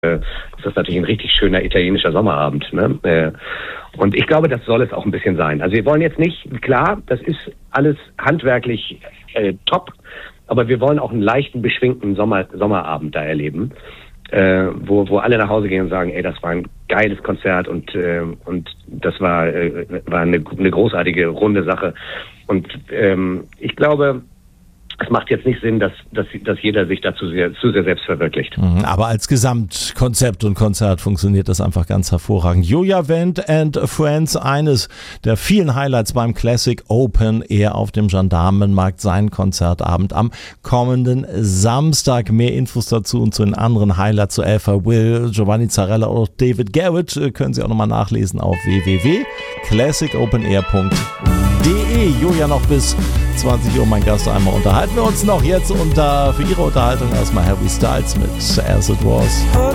ist das natürlich ein richtig schöner italienischer Sommerabend. Ne? Und ich glaube, das soll es auch ein bisschen sein. Also wir wollen jetzt nicht, klar, das ist alles handwerklich top, aber wir wollen auch einen leichten, beschwingten Sommerabend da erleben, wo alle nach Hause gehen und sagen, ey, das war ein geiles Konzert und das war eine großartige, runde Sache. Und ich glaube, es macht jetzt nicht Sinn, dass jeder sich dazu zu sehr selbst verwirklicht. Aber als Gesamtkonzept und Konzert funktioniert das einfach ganz hervorragend. Julia Wendt and Friends, eines der vielen Highlights beim Classic Open Air auf dem Gendarmenmarkt, sein Konzertabend am kommenden Samstag. Mehr Infos dazu und zu den anderen Highlights zu Alpha Will, Giovanni Zarella oder David Garrett können Sie auch nochmal nachlesen auf www.classicopenair.de. Julia noch bis 20 Uhr mein Gast. Einmal unterhalten wir uns noch jetzt für Ihre Unterhaltung erstmal Harry Styles mit As It Was.